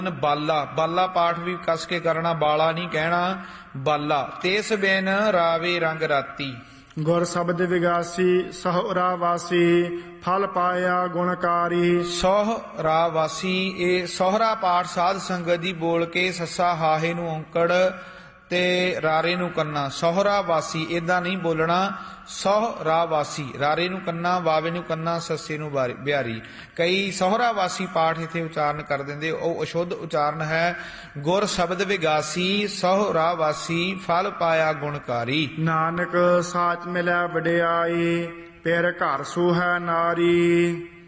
ਬਾਲਾ, ਬਾਲਾ ਪਾਠ ਵੀ ਕਸ ਕੇ ਕਰਨਾ, ਬਾਲਾ ਨਹੀਂ ਕਹਿਣਾ, ਬਾਲਾ। ਤੇਸ ਬਿਨ ਰਾਵੇ ਰੰਗ ਰਾਤੀ। ਗੁਰ ਸ਼ਬਦ ਵਿਗਾਸੀ ਸਹੁਰਾ ਵਾਸੀ ਫਲ ਪਾਇਆ ਗੁਣਕਾਰੀ। ਸਹੁਰਾ ਵਾਸੀ, ਇਹ ਸਹੁਰਾ ਪਾਠ ਸਾਧ ਸੰਗਤ ਦੀ ਬੋਲ ਕੇ ਸੱਸਾ ਹਾਹੇ ਨੂੰ ਔਂਕੜ ਤੇ ਰਾਰੇ ਨੂੰ ਕੰਨਾ। ਸਹੁਰਾ ਵਾਸੀ ਏਦਾਂ ਨਹੀਂ ਬੋਲਣਾ, ਸਹੁਰਾ ਵਾਸੀ, ਰਾਰੇ ਨੂੰ ਕੰਨਾ, ਵਾਵੇ ਨੂੰ ਕੰਨਾ, ਸੱਸੇ ਨੂੰ ਬਿਹਾਰੀ। ਕਈ ਸਹੁਰਾ ਵਾਸੀ ਪਾਠ ਇੱਥੇ ਉਚਾਰਨ ਕਰ ਦਿੰਦੇ, ਉਹ ਅਸ਼ੁੱਧ ਉਚਾਰਨ ਹੈ। ਗੁਰ ਸ਼ਬਦ ਵਿਗਾਸੀ ਸਹੁਰਾ ਵਾਸੀ ਫਲ ਪਾਇਆ ਗੁਣਕਾਰੀ। ਨਾਨਕ ਸਾਚ ਮਿਲਿਆ ਵਡਿਆਈ ਪਿਰ ਘਰ ਸੂਹੈ ਨਾਰੀ।